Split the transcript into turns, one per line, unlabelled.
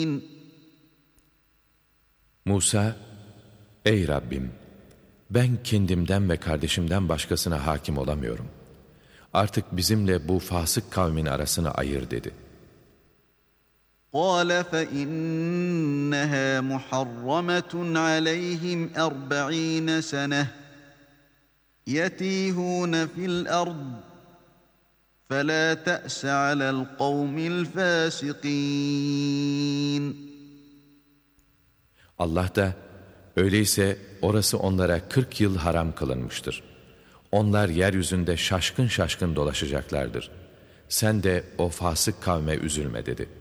Musa, ey Rabbim, ben kendimden ve kardeşimden başkasına hakim olamıyorum. Artık bizimle bu fasık kavmin arasını ayır dedi.
قَالَ فَإِنَّهَا مُحَرَّمَةٌ عَلَيْهِمْ 40 سَنَةً يَتِيهُونَ فِي الْأَرْضِ فَلَا تَأْسَ عَلَى الْقَوْمِ الْفَاسِقِينَ.
Allah da, öyleyse orası onlara 40 yıl haram kılınmıştır. Onlar yeryüzünde şaşkın şaşkın dolaşacaklardır. Sen de o fasık kavme üzülme dedi.